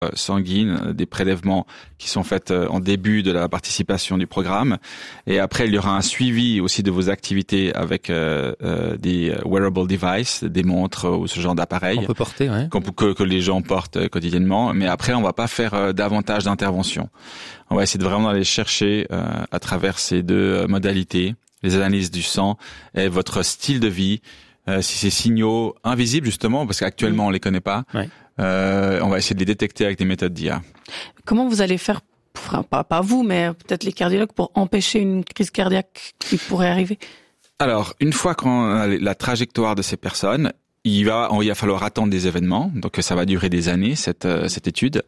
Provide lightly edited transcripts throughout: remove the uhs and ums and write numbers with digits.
sanguine, des prélèvements qui sont faits en début de la participation du programme. Et après, il y aura un suivi aussi de vos activités avec des wearable devices, des montres ou ce genre d'appareils. On peut porter, ouais. Que les gens portent quotidiennement. Mais après, on va pas faire davantage d'interventions. On va essayer de vraiment aller chercher à travers ces deux modalités, les analyses du sang et votre style de vie. Si ces signaux invisibles, justement, parce qu'actuellement, on les connaît pas, ouais. On va essayer de les détecter avec des méthodes d'IA. Comment vous allez faire, enfin, pas vous, mais peut-être les cardiologues, pour empêcher une crise cardiaque qui pourrait arriver? Alors, une fois qu'on a la trajectoire de ces personnes, il va falloir attendre des événements, donc ça va durer des années cette étude.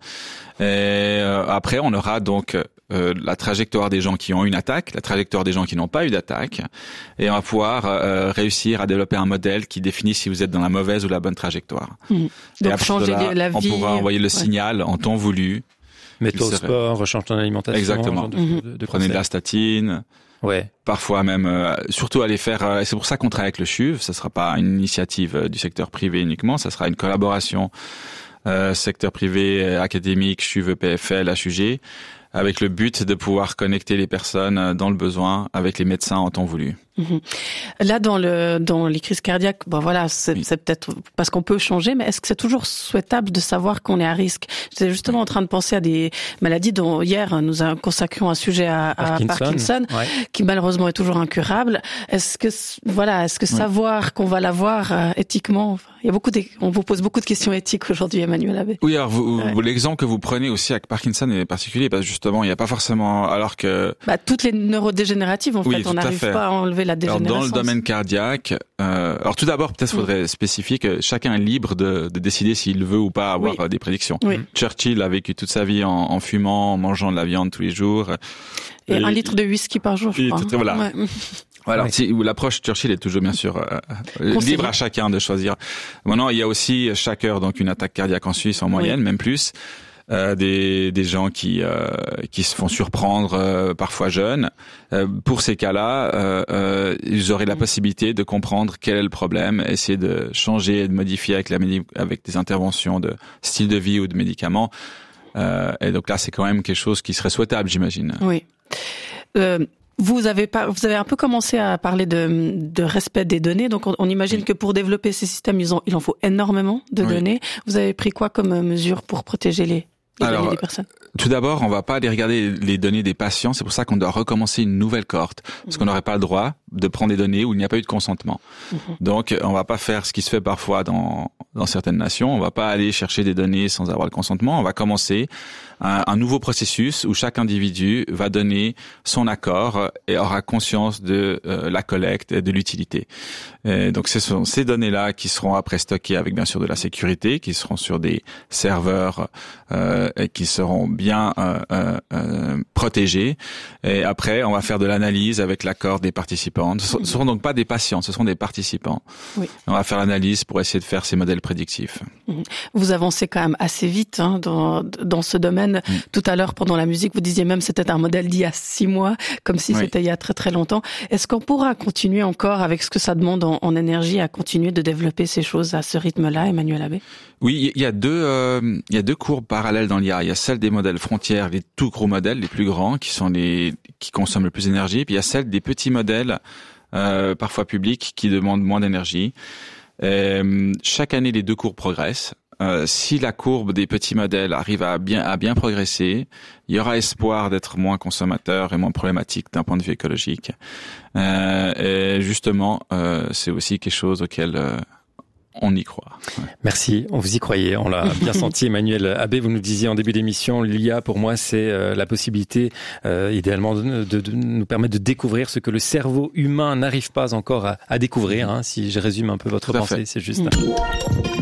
Et après, on aura donc la trajectoire des gens qui ont une attaque, la trajectoire des gens qui n'ont pas eu d'attaque, et on va pouvoir réussir à développer un modèle qui définit si vous êtes dans la mauvaise ou la bonne trajectoire. Donc changer la vie. On pourra envoyer le signal en temps voulu. Mets-toi au sport, rechange ton alimentation. Exactement. Prenez de la statine. Ouais. Parfois même, surtout aller faire. Et c'est pour ça qu'on travaille avec le CHUV. Ça sera pas une initiative du secteur privé uniquement. Ça sera une collaboration secteur privé, académique, CHUV, EPFL, HUG, avec le but de pouvoir connecter les personnes dans le besoin avec les médecins en temps voulu. Là, dans les crises cardiaques, c'est peut-être parce qu'on peut changer, mais est-ce que c'est toujours souhaitable de savoir qu'on est à risque? J'étais justement en train de penser à des maladies dont hier nous consacrions un sujet à Parkinson, ouais. Qui malheureusement est toujours incurable. Est-ce que savoir qu'on va l'avoir éthiquement, on vous pose beaucoup de questions éthiques aujourd'hui, Emmanuel Abbé. Oui, alors l'exemple que vous prenez aussi avec Parkinson est particulier parce que justement, il n'y a pas forcément, alors que toutes les neurodégénératives, en fait, on n'arrive pas à enlever la dégénérescence. Alors, dans le domaine cardiaque, alors tout d'abord, peut-être faudrait spécifier que chacun est libre de décider s'il veut ou pas avoir des prédictions. Oui. Churchill a vécu toute sa vie en fumant, en mangeant de la viande tous les jours. Et 1 litre de whisky par jour, je crois. Voilà. Ouais. Voilà, l'approche Churchill est toujours bien sûr libre à chacun de choisir. Maintenant, il y a aussi chaque heure donc une attaque cardiaque en Suisse en moyenne, même plus. Des gens qui se font surprendre parfois jeunes. Pour ces cas-là, ils auraient la possibilité de comprendre quel est le problème, essayer de changer et de modifier avec des interventions de style de vie ou de médicaments. Et donc là, c'est quand même quelque chose qui serait souhaitable, j'imagine. Oui. Vous avez un peu commencé à parler de respect des données, donc on imagine que pour développer ces systèmes, il en faut énormément de données. Vous avez pris quoi comme mesure pour protéger les données des personnes? Tout d'abord, on va pas aller regarder les données des patients, c'est pour ça qu'on doit recommencer une nouvelle cohorte, parce qu'on n'aurait pas le droit de prendre des données où il n'y a pas eu de consentement. Donc, on va pas faire ce qui se fait parfois dans certaines nations, on va pas aller chercher des données sans avoir le consentement, on va commencer un nouveau processus où chaque individu va donner son accord et aura conscience de la collecte et de l'utilité. Et donc, ce sont ces données-là qui seront après stockées avec bien sûr de la sécurité, qui seront sur des serveurs et qui seront bien protégés. Et après, on va faire de l'analyse avec l'accord des participants. Ce ne seront donc pas des patients, ce seront des participants. Oui. On va faire l'analyse pour essayer de faire ces modèles prédictifs. Vous avancez quand même assez vite dans ce domaine. Tout à l'heure, pendant la musique, vous disiez même que c'était un modèle d'il y a 6 mois, comme si c'était il y a très très longtemps. Est-ce qu'on pourra continuer encore avec ce que ça demande en énergie à continuer de développer ces choses à ce rythme-là, Emmanuel Abbé? Oui, il y a deux courbes parallèles dans l'IA. Il y a celle des modèles frontières, les tout gros modèles, les plus grands, qui consomment le plus d'énergie. Puis il y a celle des petits modèles, parfois publics, qui demandent moins d'énergie. Chaque année, les deux courbes progressent. Si la courbe des petits modèles arrive à bien progresser, il y aura espoir d'être moins consommateur et moins problématique d'un point de vue écologique. Et justement, c'est aussi quelque chose auquel on y croit. Ouais. Merci, on vous y croyait, on l'a bien senti. Emmanuel Abbé, vous nous disiez en début d'émission, l'IA pour moi c'est la possibilité idéalement de nous permettre de découvrir ce que le cerveau humain n'arrive pas encore à découvrir, si je résume un peu votre pensée, c'est juste.